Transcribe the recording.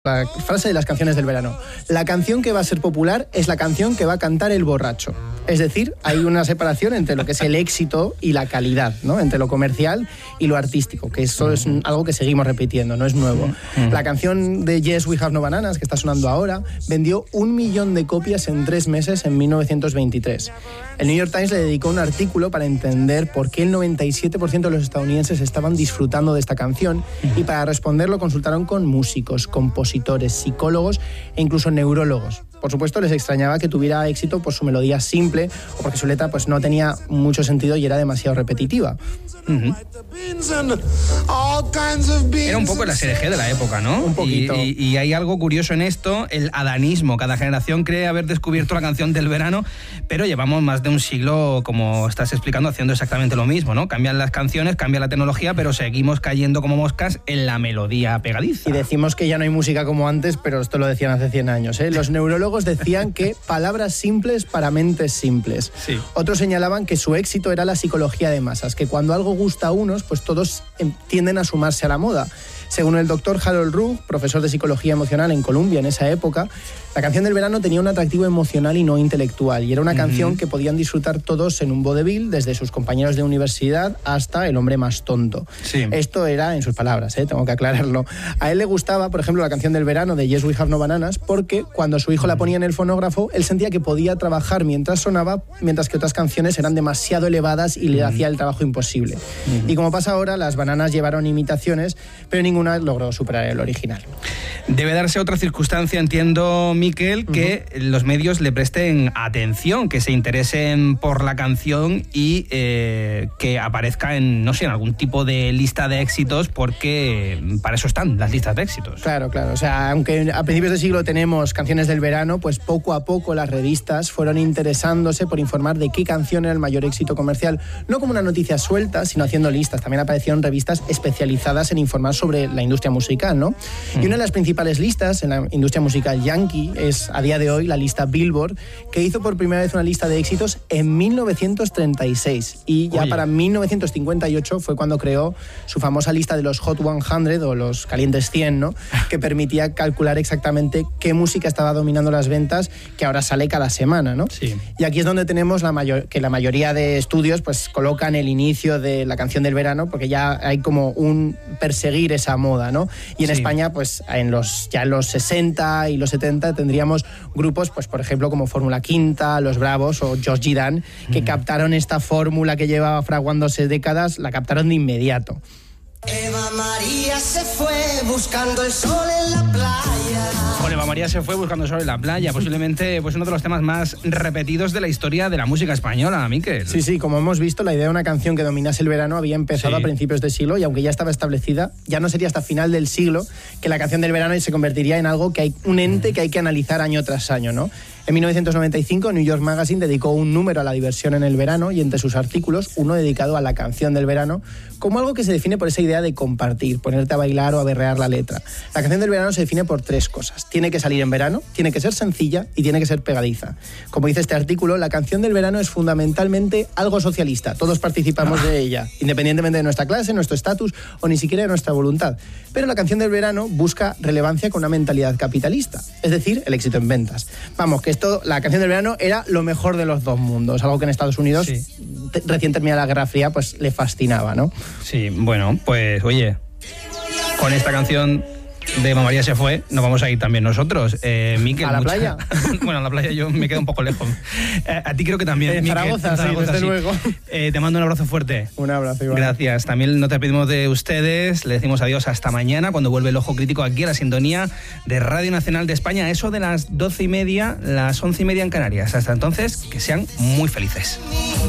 La frase de las canciones del verano. La canción que va a ser popular es la canción que va a cantar el borracho. Es decir, hay una separación entre lo que es el éxito y la calidad, ¿no? Entre lo comercial y lo artístico, que eso es algo que seguimos repitiendo, no es nuevo. La canción de Yes, We Have No Bananas, que está sonando ahora, vendió 1 millón de copias en 3 meses en 1923. El New York Times le dedicó un artículo para entender por qué el 97% de los estadounidenses estaban disfrutando de esta canción, y para responderlo consultaron con músicos, compositores, psicólogos e incluso neurólogos. Por supuesto, les extrañaba que tuviera éxito por su melodía simple o porque su letra pues, no tenía mucho sentido y era demasiado repetitiva. Era un poco la SRG de la época, ¿no? Un poquito. Y hay algo curioso en esto, el adanismo. Cada generación cree haber descubierto la canción del verano, pero llevamos más de un siglo, como estás explicando, haciendo exactamente lo mismo, ¿no? Cambian las canciones, cambia la tecnología, pero seguimos cayendo como moscas en la melodía pegadiza. Y decimos que ya no hay música como antes, pero esto lo decían hace 100 años, ¿eh? Los neurólogos decían que palabras simples para mentes simples. Sí. Otros señalaban que su éxito era la psicología de masas, que cuando algo gusta a unos, pues todos tienden a sumarse a la moda. Según el doctor Harold Roux, profesor de psicología emocional en Columbia en esa época, la canción del verano tenía un atractivo emocional y no intelectual, y era una canción que podían disfrutar todos en un vodevil, desde sus compañeros de universidad hasta el hombre más tonto. Sí. Esto era en sus palabras, tengo que aclararlo. A él le gustaba, por ejemplo, la canción del verano de Yes, We Have No Bananas, porque cuando su hijo la ponía en el fonógrafo, él sentía que podía trabajar mientras sonaba, mientras que otras canciones eran demasiado elevadas y le hacía el trabajo imposible. Y como pasa ahora, las bananas llevaron imitaciones, pero ninguna logró superar el original. Debe darse otra circunstancia, entiendo, Miquel, que los medios le presten atención, que se interesen por la canción y que aparezca en, no sé, en algún tipo de lista de éxitos, porque para eso están las listas de éxitos. Claro. O sea, aunque a principios de siglo tenemos canciones del verano, pues poco a poco las revistas fueron interesándose por informar de qué canción era el mayor éxito comercial, no como una noticia suelta, sino haciendo listas. También aparecieron revistas especializadas en informar sobre la industria musical, ¿no? Y una de las principales listas en la industria musical yankee es, a día de hoy, la lista Billboard, que hizo por primera vez una lista de éxitos en 1936. Y ya para 1958 fue cuando creó su famosa lista de los Hot 100 o los calientes 100, ¿no? Que permitía calcular exactamente qué música estaba dominando las ventas, que ahora sale cada semana, ¿no? Sí. Y aquí es donde tenemos que la mayoría de estudios pues colocan el inicio de la canción del verano, porque ya hay como un perseguir esa moda, ¿no? Y en España, pues en los 60 y los 70 tendríamos grupos, pues por ejemplo, como Fórmula Quinta, Los Bravos o George Dan, que captaron esta fórmula que llevaba fraguándose décadas, la captaron de inmediato. Eva María se fue buscando el sol en la playa. Bueno, Eva María se fue buscando el sol en la playa, posiblemente pues uno de los temas más repetidos de la historia de la música española, Miquel. Sí, como hemos visto, la idea de una canción que dominase el verano había empezado a principios de siglo, y aunque ya estaba establecida, ya no sería hasta final del siglo que la canción del verano se convertiría en algo que hay un ente que hay que analizar año tras año, ¿no? En 1995, New York Magazine dedicó un número a la diversión en el verano, y entre sus artículos, uno dedicado a la canción del verano, como algo que se define por esa idea de compartir, ponerte a bailar o a berrear la letra. La canción del verano se define por 3 cosas. Tiene que salir en verano, tiene que ser sencilla y tiene que ser pegadiza. Como dice este artículo, la canción del verano es fundamentalmente algo socialista. Todos participamos de ella, independientemente de nuestra clase, nuestro estatus o ni siquiera de nuestra voluntad. Pero la canción del verano busca relevancia con una mentalidad capitalista, es decir, el éxito en ventas. Vamos, que la canción del verano era lo mejor de los dos mundos, algo que en Estados Unidos, recién terminada la Guerra Fría, pues le fascinaba, ¿no? Sí, bueno, pues oye, con esta canción de Eva María se fue, nos vamos a ir también nosotros. Miquel, ¿a la playa? Bueno, a la playa yo me quedo un poco lejos. A ti creo que también, en Zaragoza, Miquel, sí, desde luego. Te mando un abrazo fuerte. Un abrazo, igual. Gracias. También nos despedimos de ustedes, le decimos adiós hasta mañana, cuando vuelve el Ojo Crítico aquí a la sintonía de Radio Nacional de España, eso de las 12:30, las 11:30 en Canarias. Hasta entonces, que sean muy felices.